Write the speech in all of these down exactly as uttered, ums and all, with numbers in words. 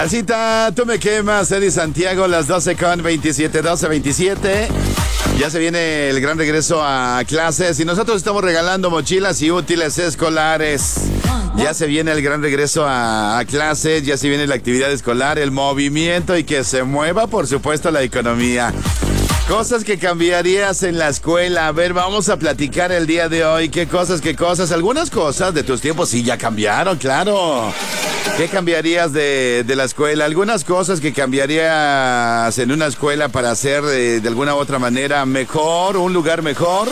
Cita, tú me quemas, Eddie Santiago, las doce con veintisiete, doce veintisiete. Ya se viene el gran regreso a clases y nosotros estamos regalando mochilas y útiles escolares. Ya se viene el gran regreso a, a clases, ya se viene la actividad escolar, el movimiento y que se mueva, por supuesto, la economía. Cosas que cambiarías en la escuela. A ver, vamos a platicar el día de hoy. ¿Qué cosas, qué cosas? Algunas cosas de tus tiempos sí ya cambiaron, claro. ¿Qué cambiarías de, de la escuela? Algunas cosas que cambiarías en una escuela para hacer eh, de alguna u otra manera mejor, un lugar mejor.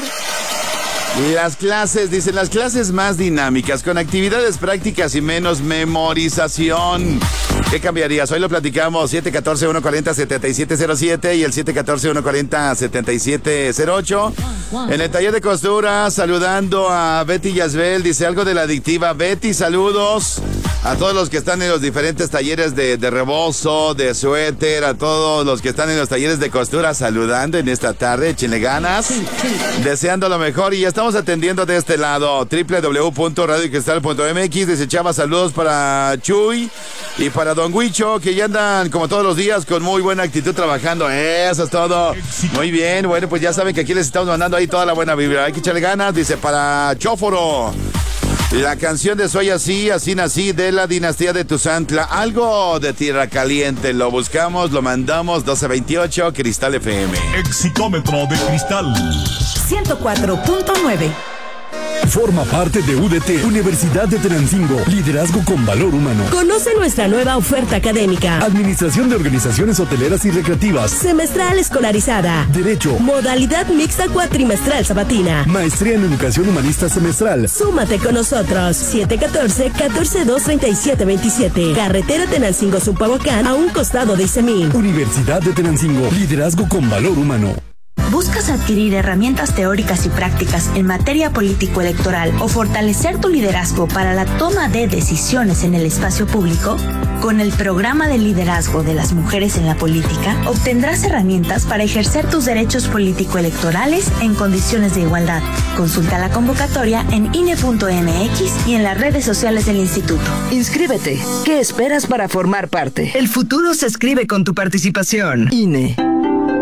Las clases, dicen, las clases más dinámicas, con actividades prácticas y menos memorización. ¿Qué cambiarías? Hoy lo platicamos, siete uno cuatro, uno cuatro cero, siete siete cero siete y el siete uno cuatro, uno cuatro cero, siete siete cero ocho. En el taller de costura, saludando a Betty Yasbel, dice algo de la adictiva. Betty, saludos a todos los que están en los diferentes talleres de, de rebozo, de suéter, a todos los que están en los talleres de costura, saludando en esta tarde, échenle ganas, deseando lo mejor. Y ya estamos atendiendo de este lado, doble u doble u doble u punto radio cristal punto m x. Desechaba saludos para Chuy y para Don Huicho, que ya andan como todos los días con muy buena actitud trabajando. Eso es todo. Muy bien, bueno, pues ya saben que aquí les estamos mandando ahí toda la buena vibra. Hay que echarle ganas, dice para Chóforo. La canción de Soy Así, Así Nací, de la dinastía de Tuzantla. Algo de Tierra Caliente. Lo buscamos, lo mandamos, doce veintiocho, Cristal F M. Exitómetro de Cristal ciento cuatro punto nueve. Forma parte de U D T, Universidad de Tenancingo, liderazgo con valor humano. Conoce nuestra nueva oferta académica. Administración de organizaciones hoteleras y recreativas. Semestral escolarizada. Derecho. Modalidad mixta cuatrimestral sabatina. Maestría en Educación Humanista semestral. Súmate con nosotros. siete uno cuatro, uno cuatro dos, tres siete dos siete. Carretera Tenancingo-Zumpahuacán, a un costado de Isemín. Universidad de Tenancingo, liderazgo con valor humano. ¿Buscas adquirir herramientas teóricas y prácticas en materia político-electoral o fortalecer tu liderazgo para la toma de decisiones en el espacio público? Con el programa de liderazgo de las mujeres en la política, obtendrás herramientas para ejercer tus derechos político-electorales en condiciones de igualdad. Consulta la convocatoria en I N E punto M X y en las redes sociales del instituto. Inscríbete. ¿Qué esperas para formar parte? El futuro se escribe con tu participación. I N E.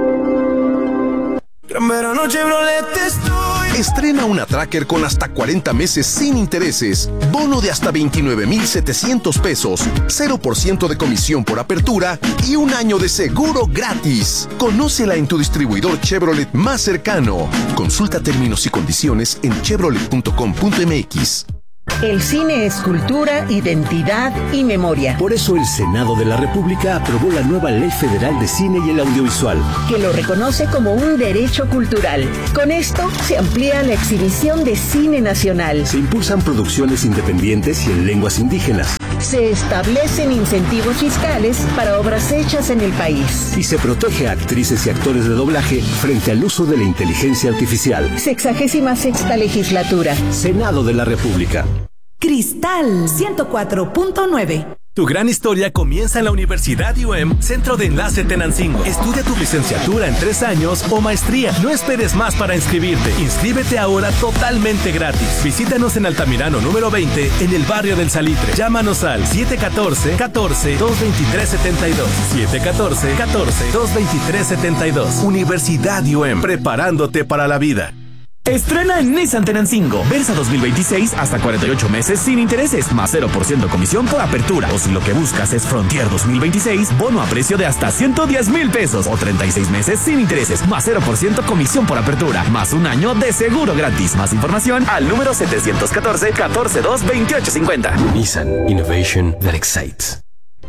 Verano Chevrolet estoy. Estrena una Tracker con hasta cuarenta meses sin intereses, bono de hasta veintinueve mil setecientos pesos, cero por ciento de comisión por apertura y un año de seguro gratis. Conócela en tu distribuidor Chevrolet más cercano. Consulta términos y condiciones en chevrolet punto com punto m x. El cine es cultura, identidad y memoria. Por eso el Senado de la República aprobó la nueva Ley Federal de Cine y el Audiovisual, que lo reconoce como un derecho cultural. Con esto se amplía la exhibición de cine nacional. Se impulsan producciones independientes y en lenguas indígenas. Se establecen incentivos fiscales para obras hechas en el país. Y se protege a actrices y actores de doblaje frente al uso de la inteligencia artificial. Sexagésima sexta legislatura. Senado de la República. Cristal ciento cuatro punto nueve. Tu gran historia comienza en la Universidad U M, Centro de Enlace Tenancingo. Estudia tu licenciatura en tres años o maestría. No esperes más para inscribirte. Inscríbete ahora totalmente gratis. Visítanos en Altamirano número veinte, en el barrio del Salitre. Llámanos al siete uno cuatro, uno cuatro, dos dos tres siete dos. siete uno cuatro, uno cuatro, dos dos tres siete dos. Universidad U M, preparándote para la vida. Estrena en Nissan Tenancingo. Versa dos mil veintiséis hasta cuarenta y ocho meses sin intereses, más cero por ciento comisión por apertura. O si lo que buscas es Frontier dos mil veintiséis, bono a precio de hasta ciento diez mil pesos. O treinta y seis meses sin intereses, más cero por ciento comisión por apertura. Más un año de seguro gratis. Más información al número setecientos catorce, catorce dos, veintiocho cincuenta. Nissan Innovation that excites.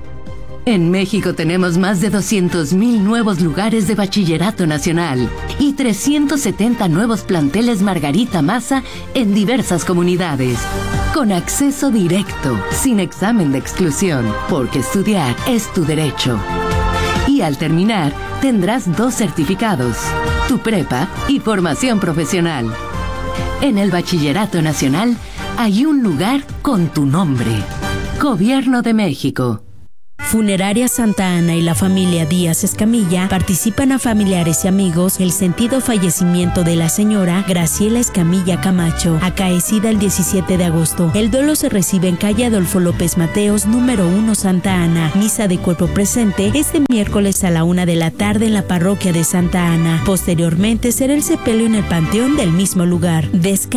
En México tenemos más de doscientos mil nuevos lugares de bachillerato nacional y trescientos setenta nuevos planteles Margarita Maza en diversas comunidades. Con acceso directo, sin examen de exclusión, porque estudiar es tu derecho. Y al terminar, tendrás dos certificados, tu prepa y formación profesional. En el Bachillerato Nacional hay un lugar con tu nombre. Gobierno de México. Funeraria Santa Ana y la familia Díaz Escamilla participan a familiares y amigos el sentido fallecimiento de la señora Graciela Escamilla Camacho, acaecida el diecisiete de agosto. El duelo se recibe en calle Adolfo López Mateos, número uno, Santa Ana. Misa de cuerpo presente este miércoles a la una de la tarde en la parroquia de Santa Ana. Posteriormente será el sepelio en el panteón del mismo lugar. Descansa